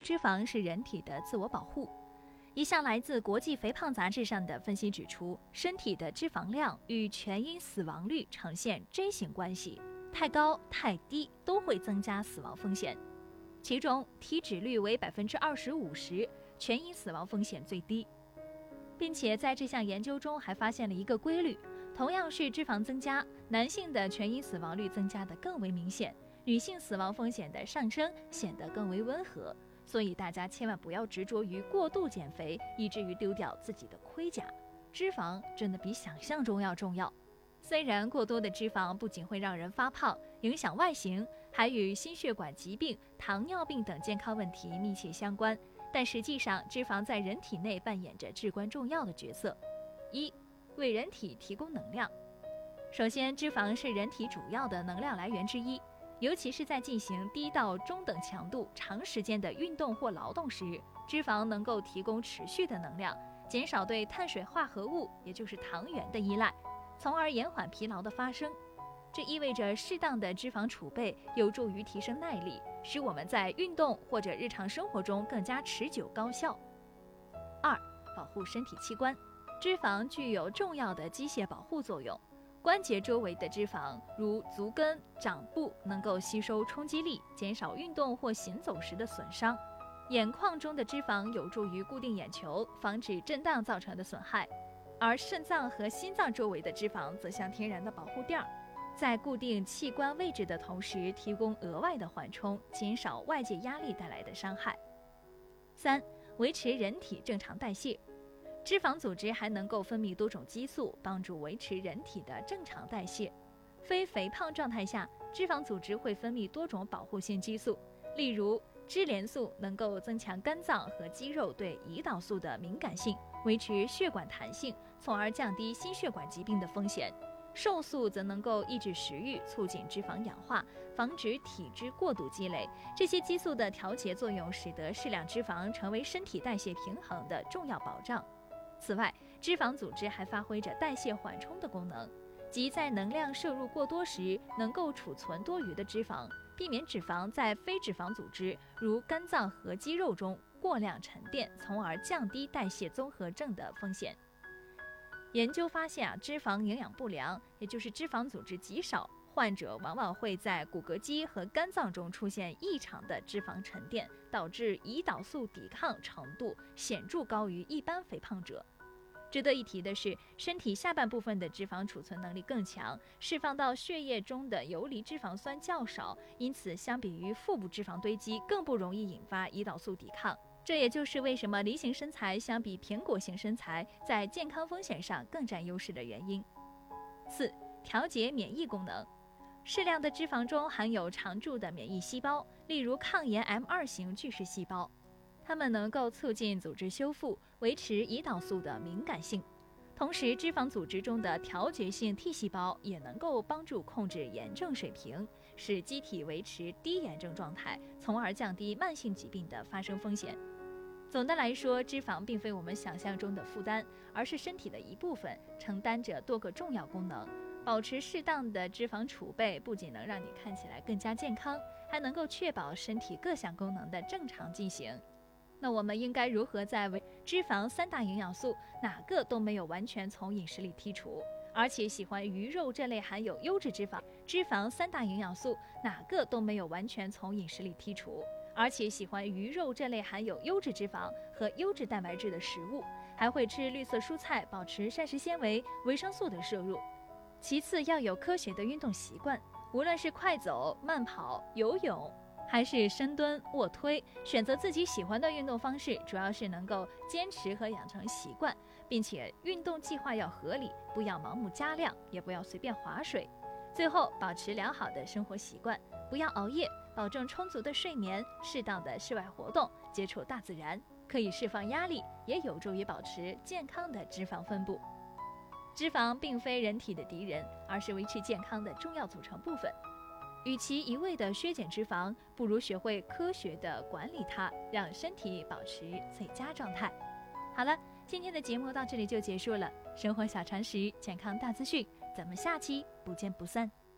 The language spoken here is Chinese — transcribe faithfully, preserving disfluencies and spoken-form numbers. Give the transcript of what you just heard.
脂肪是人体的自我保护。一项来自国际肥胖杂志上的分析指出，身体的脂肪量与全因死亡率呈现 J 型关系，太高太低都会增加死亡风险。其中体脂率为 百分之二十五 时，全因死亡风险最低。并且在这项研究中还发现了一个规律，同样是脂肪增加，男性的全因死亡率增加的更为明显，女性死亡风险的上升显得更为温和。所以大家千万不要执着于过度减肥，以至于丢掉自己的盔甲。脂肪真的比想象中要重要。虽然过多的脂肪不仅会让人发胖，影响外形，还与心血管疾病、糖尿病等健康问题密切相关，但实际上脂肪在人体内扮演着至关重要的角色。一、为人体提供能量。首先，脂肪是人体主要的能量来源之一，尤其是在进行低到中等强度、长时间的运动或劳动时，脂肪能够提供持续的能量，减少对碳水化合物，也就是糖原的依赖，从而延缓疲劳的发生。这意味着适当的脂肪储备有助于提升耐力，使我们在运动或者日常生活中更加持久高效。二、保护身体器官。脂肪具有重要的机械保护作用。关节周围的脂肪，如足跟、掌部，能够吸收冲击力，减少运动或行走时的损伤。眼眶中的脂肪有助于固定眼球，防止震荡造成的损害。而肾脏和心脏周围的脂肪则像天然的保护垫儿，在固定器官位置的同时，提供额外的缓冲，减少外界压力带来的伤害。三、维持人体正常代谢。脂肪组织还能够分泌多种激素，帮助维持人体的正常代谢。非肥胖状态下，脂肪组织会分泌多种保护性激素，例如脂链素能够增强肝脏和肌肉对胰岛素的敏感性，维持血管弹性，从而降低心血管疾病的风险。瘦素则能够抑制食欲，促进脂肪氧化，防止体脂过度积累。这些激素的调节作用使得适量脂肪成为身体代谢平衡的重要保障。此外，脂肪组织还发挥着代谢缓冲的功能，即在能量摄入过多时，能够储存多余的脂肪，避免脂肪在非脂肪组织如肝脏和肌肉中过量沉淀，从而降低代谢综合症的风险。研究发现啊，脂肪营养不良，也就是脂肪组织极少，患者往往会在骨骼肌和肝脏中出现异常的脂肪沉淀，导致胰岛素抵抗程度显著高于一般肥胖者。值得一提的是，身体下半部分的脂肪储存能力更强，释放到血液中的游离脂肪酸较少，因此相比于腹部脂肪堆积，更不容易引发胰岛素抵抗。这也就是为什么梨形身材相比苹果型身材在健康风险上更占优势的原因。四、调节免疫功能。适量的脂肪中含有常驻的免疫细胞，例如抗炎 M 二 型巨噬细胞，它们能够促进组织修复，维持胰岛素的敏感性。同时，脂肪组织中的调节性 T 细胞也能够帮助控制炎症水平，使机体维持低炎症状态，从而降低慢性疾病的发生风险。总的来说，脂肪并非我们想象中的负担，而是身体的一部分，承担着多个重要功能。保持适当的脂肪储备，不仅能让你看起来更加健康，还能够确保身体各项功能的正常进行。那我们应该如何在维脂肪三大营养素哪个都没有完全从饮食里剔除，而且喜欢鱼肉这类含有优质脂肪脂肪三大营养素哪个都没有完全从饮食里剔除，而且喜欢鱼肉这类含有优质脂肪和优质蛋白质的食物，还会吃绿色蔬菜，保持膳食纤维、维生素的摄入。其次，要有科学的运动习惯，无论是快走、慢跑、游泳，还是深蹲、卧推，选择自己喜欢的运动方式，主要是能够坚持和养成习惯，并且运动计划要合理，不要盲目加量，也不要随便划水。最后，保持良好的生活习惯，不要熬夜，保证充足的睡眠，适当的室外活动，接触大自然，可以释放压力，也有助于保持健康的脂肪分布。脂肪并非人体的敌人，而是维持健康的重要组成部分。与其一味的削减脂肪，不如学会科学的管理它，让身体保持最佳状态。好了，今天的节目到这里就结束了。生活小常识，健康大资讯，咱们下期不见不散。